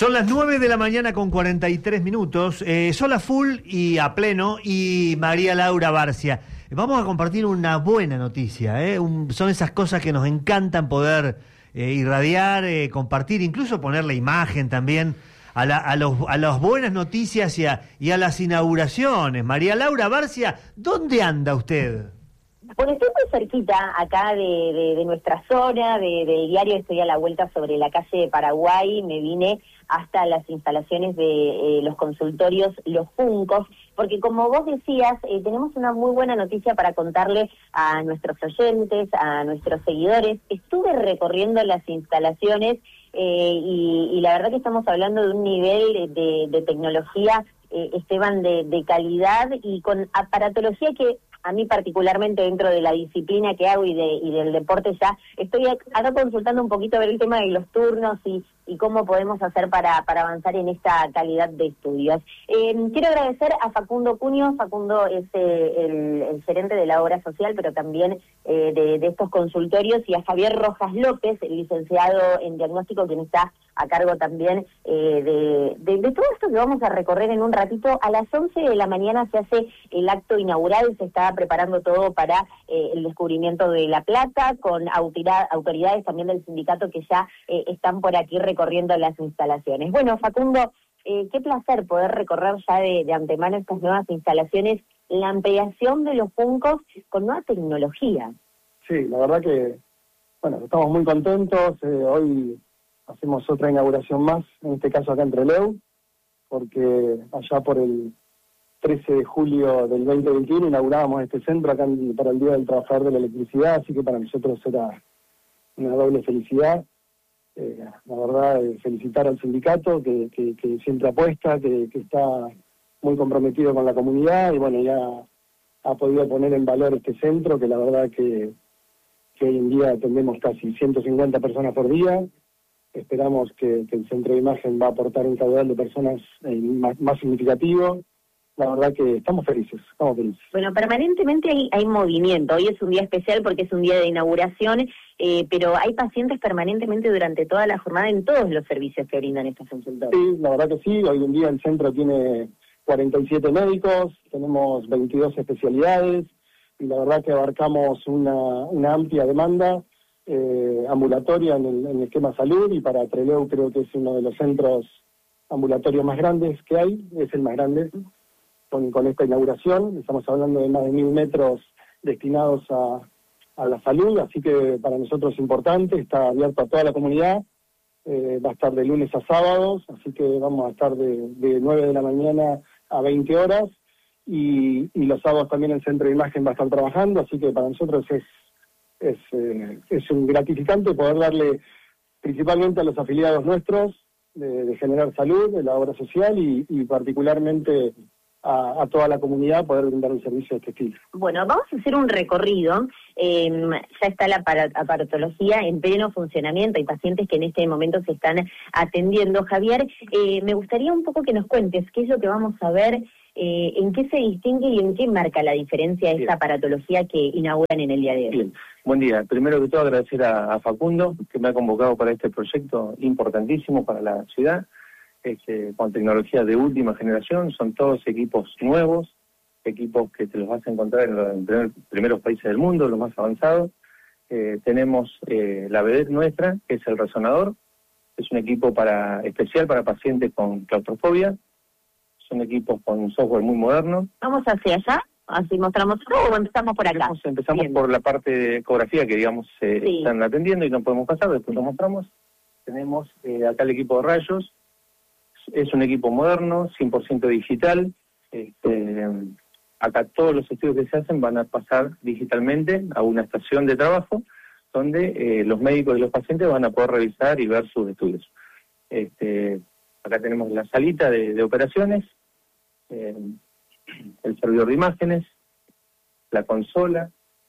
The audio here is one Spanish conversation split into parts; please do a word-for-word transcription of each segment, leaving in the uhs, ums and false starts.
Son las nueve de la mañana con cuarenta y tres minutos. Eh, Sola Full y a pleno y María Laura Barcia. Vamos a compartir una buena noticia. ¿eh? Un, son esas cosas que nos encantan poder eh, irradiar, eh, compartir, incluso ponerle imagen también a, la, a, los, a las buenas noticias y a, y a las inauguraciones. María Laura Barcia, ¿dónde anda usted? Bueno, estoy muy cerquita acá de, de, de nuestra zona, de, de diario, estoy a la vuelta sobre la calle de Paraguay, me vine hasta las instalaciones de eh, los consultorios Los Juncos, porque como vos decías, eh, tenemos una muy buena noticia para contarle a nuestros oyentes, a nuestros seguidores. Estuve recorriendo las instalaciones eh, y, y la verdad que estamos hablando de un nivel de, de tecnología, eh, Esteban, de, de calidad y con aparatología que a mí particularmente dentro de la disciplina que hago y, de, y del deporte ya, estoy acá consultando un poquito a ver el tema de los turnos y, y cómo podemos hacer para, para avanzar en esta calidad de estudios. Eh, quiero agradecer a Facundo Cuño. Facundo es eh, el, el gerente de la obra social, pero también eh, de, de estos consultorios, y a Javier Rojas López, el licenciado en diagnóstico, quien está a cargo también eh, de, de, de todo esto que vamos a recorrer en un ratito. A las once de la mañana se hace el acto inaugural, se está preparando todo para eh, el descubrimiento de La Plata, con autoridad, autoridades también del sindicato que ya eh, están por aquí recorriendo las instalaciones. Bueno, Facundo, eh, qué placer poder recorrer ya de, de antemano estas nuevas instalaciones, la ampliación de los Juncos con nueva tecnología. Sí, la verdad que, bueno, estamos muy contentos. Eh, hoy hacemos otra inauguración más, en este caso acá en Trelew, porque allá por el trece de julio del veinte veintiuno inaugurábamos este centro acá en, para el Día del Trabajador de la Electricidad, así que para nosotros era una doble felicidad. Eh, la verdad, eh, felicitar al sindicato que, que, que siempre apuesta, que, que está muy comprometido con la comunidad y bueno, ya ha podido poner en valor este centro, que la verdad que, que hoy en día atendemos casi ciento cincuenta personas por día. Esperamos que, que el centro de imagen va a aportar un caudal de personas eh, más, más significativo. La verdad que estamos felices, estamos felices. Bueno, permanentemente hay, hay movimiento. Hoy es un día especial porque es un día de inauguración, eh, pero hay pacientes permanentemente durante toda la jornada en todos los servicios que brindan estos consultorios. Sí, la verdad que sí. Hoy en día el centro tiene cuarenta y siete médicos, tenemos veintidós especialidades y la verdad que abarcamos una, una amplia demanda eh, ambulatoria en el, en el esquema salud, y para Trelew creo que es uno de los centros ambulatorios más grandes que hay, es el más grande. Con, con esta inauguración, estamos hablando de más de mil metros destinados a, a la salud, así que para nosotros es importante, está abierto a toda la comunidad, eh, va a estar de lunes a sábados, así que vamos a estar de, de nueve de la mañana a veinte horas, y, y los sábados también el centro de imagen va a estar trabajando, así que para nosotros es, es, eh, es un gratificante poder darle principalmente a los afiliados nuestros de, de Generar Salud, de la obra social y, y particularmente A, a toda la comunidad poder brindar un servicio de este estilo. Bueno, vamos a hacer un recorrido. Eh, ya está la aparatología en pleno funcionamiento, hay pacientes que en este momento se están atendiendo. Javier, eh, me gustaría un poco que nos cuentes qué es lo que vamos a ver, eh, en qué se distingue y en qué marca la diferencia de esta aparatología que inauguran en el día de hoy. Bien, buen día. Primero que todo agradecer a, a Facundo, que me ha convocado para este proyecto importantísimo para la ciudad. Este, con tecnología de última generación, son todos equipos nuevos, equipos que te los vas a encontrar en los en primer, primeros países del mundo, los más avanzados. Eh, tenemos eh, la vedette nuestra, que es el resonador, es un equipo para especial para pacientes con claustrofobia, son equipos con software muy moderno. ¿Vamos hacia allá? ¿Así mostramos todo o empezamos por acá? Empezamos, empezamos por la parte de ecografía que, digamos, eh, sí. están atendiendo y no podemos pasar, después lo mostramos. Tenemos eh, acá el equipo de rayos. Es un equipo moderno, cien por ciento digital. Este, acá todos los estudios que se hacen van a pasar digitalmente a una estación de trabajo donde eh, los médicos y los pacientes van a poder revisar y ver sus estudios. Este, acá tenemos la salita de, de operaciones, eh, el servidor de imágenes, la consola,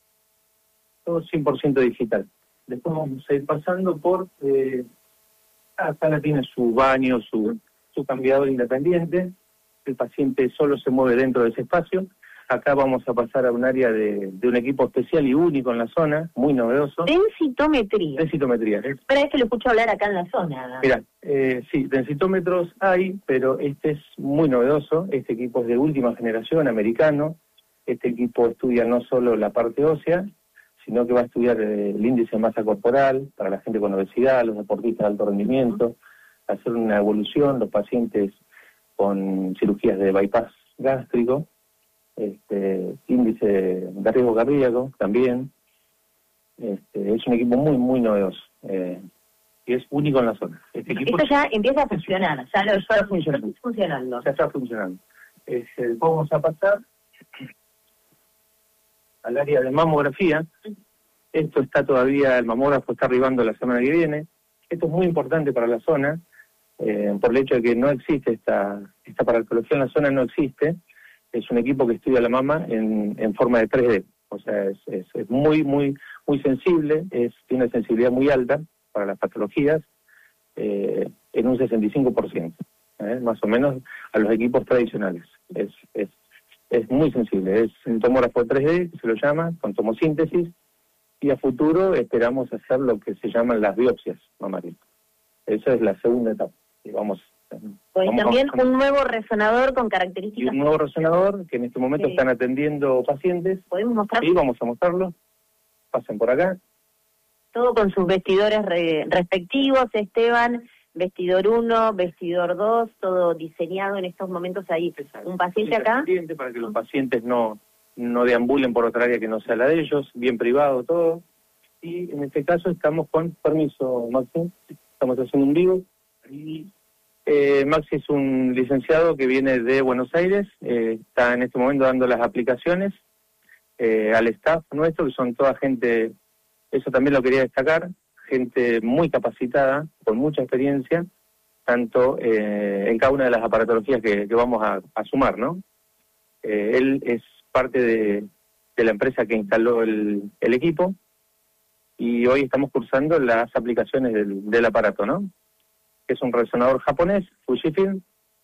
todo cien por ciento digital. Después vamos a ir pasando por... Eh, acá la tiene su baño, su... su cambiador independiente, el paciente solo se mueve dentro de ese espacio. acá vamos a pasar a un área de, de un equipo especial y único en la zona, muy novedoso. Densitometría. Densitometría. ¿eh? Pero es que lo escucho hablar acá en la zona. Mira, eh, sí, densitómetros hay, pero este es muy novedoso. Este equipo es de última generación, americano. Este equipo estudia no solo la parte ósea, sino que va a estudiar eh, el índice de masa corporal para la gente con obesidad, los deportistas de alto rendimiento, hacer una evolución, los pacientes con cirugías de bypass gástrico, este, índice de riesgo cardíaco también. Este, es un equipo muy, muy novedoso eh, y es único en la zona. Este equipo Esto ya empieza a funcionar, ya lo está funcionando. funcionando. Ya está funcionando. Es, eh, vamos a pasar al área de mamografía. Esto está todavía, el mamógrafo está arribando la semana que viene. Esto es muy importante para la zona, eh, por el hecho de que no existe esta, esta paratología en la zona, no existe. Es un equipo que estudia la mama en, en forma de tres D. O sea, es, es, es muy, muy, muy sensible, es, tiene una sensibilidad muy alta para las patologías, eh, en un sesenta y cinco por ciento, eh, más o menos a los equipos tradicionales. Es, es, es muy sensible, es un tomógrafo tres D, que se lo llama, con tomosíntesis, y a futuro esperamos hacer lo que se llaman las biopsias mamarias. Esa es la segunda etapa. Y vamos, pues vamos también a, un nuevo resonador con características. Y un nuevo resonador que en este momento sí. están atendiendo pacientes. ¿Podemos mostrar? Sí, vamos a mostrarlo. Pasen por acá. Todo con sus vestidores re, respectivos, Esteban. Vestidor uno, vestidor dos, todo diseñado en estos momentos ahí. Un paciente acá. Para que los pacientes no, no deambulen por otra área que no sea la de ellos, bien privado todo. Y en este caso estamos con, permiso Maxi, estamos haciendo un vivo. Y eh, Maxi es un licenciado que viene de Buenos Aires, eh, está en este momento dando las aplicaciones eh, al staff nuestro, que son toda gente, eso también lo quería destacar, gente muy capacitada, con mucha experiencia, tanto eh, en cada una de las aparatologías que, que vamos a, a sumar, ¿no? Eh, él es parte de, de la empresa que instaló el, el equipo, y hoy estamos cursando las aplicaciones del, del aparato, ¿no? Que es un resonador japonés, Fujifilm.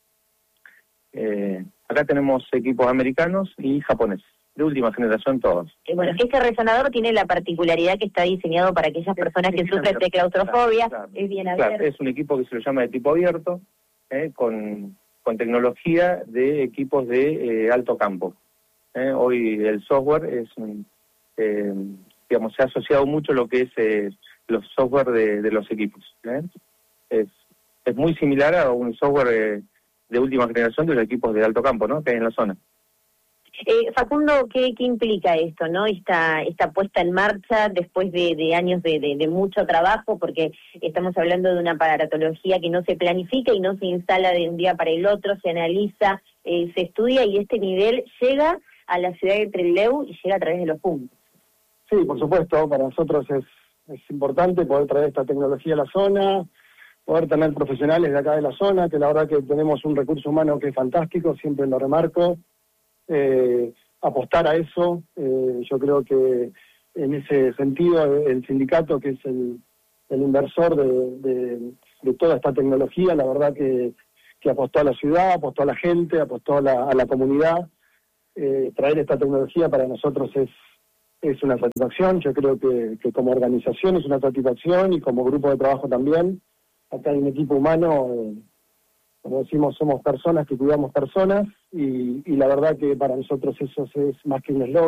Eh, acá tenemos equipos americanos y japoneses, de última generación todos. Eh, bueno, este resonador tiene la particularidad que está diseñado para aquellas personas que sufren de claustrofobia, claro, es bien claro, abierto. Es un equipo que se lo llama de tipo abierto, eh, con, con tecnología de equipos de eh, alto campo. Eh, hoy el software es, eh, digamos, se ha asociado mucho lo que es eh, los software de, de los equipos. Eh. Es, es muy similar a un software eh, de última generación de los equipos de alto campo, ¿no? Que hay en la zona. Eh, Facundo, ¿qué, ¿qué implica esto, no? Esta, esta puesta en marcha después de, de años de, de, de mucho trabajo, porque estamos hablando de una aparatología que no se planifica y no se instala de un día para el otro, se analiza, eh, se estudia, y este nivel llega a la ciudad de Trelew y llega a través de los puntos. Sí, por supuesto, para nosotros es, es importante poder traer esta tecnología a la zona, poder tener profesionales de acá de la zona, que la verdad que tenemos un recurso humano que es fantástico, siempre lo remarco. Eh, apostar a eso, eh, yo creo que en ese sentido el sindicato, que es el, el inversor de, de, de toda esta tecnología, la verdad que, que apostó a la ciudad, apostó a la gente, apostó a la, a la comunidad. Eh, traer esta tecnología para nosotros es, es una satisfacción. Yo creo que, que como organización es una satisfacción, y como grupo de trabajo también. Acá hay un equipo humano, eh, como decimos, somos personas que cuidamos personas, y, y la verdad que para nosotros eso es más que un eslogan.